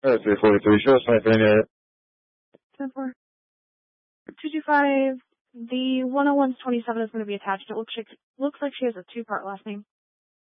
343, show us my area. 10-4. 225, the 101's 27 is going to be attached. It looks like she has a two-part last name.